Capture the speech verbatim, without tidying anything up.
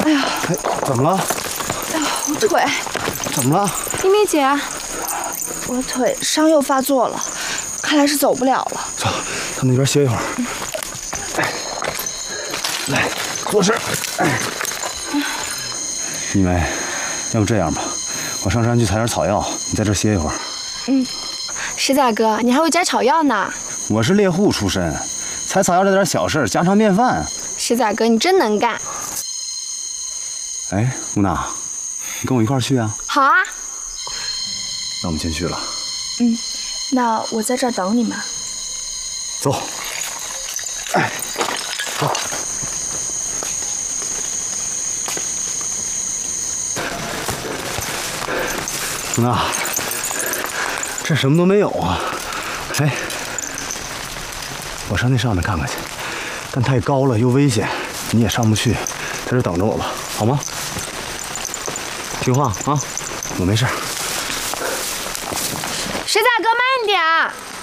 哎呀， 哎，怎么了？ 哎呀，我腿。 怎么了？ 咪咪姐，我腿伤又发作了，看来是走不了了。 走，到那边歇一会儿。哎，来，坐实。哎，你们，要不这样吧，我上山去采点草药，你在这歇一会儿。 嗯，石仔哥，你还会摘草药呢？ 我是猎户出身，采草药这点小事，家常便饭。 石仔哥，你真能干。 哎，木娜，你跟我一块儿去啊？ 好啊。 那我们先去了。 嗯，那我在这儿等你们。 走。哎，走。木娜，这什么都没有啊！哎，我上那上面看看去，但太高了又危险，你也上不去，在这等着我吧，好吗？听话啊，我没事。 石仔哥，慢点。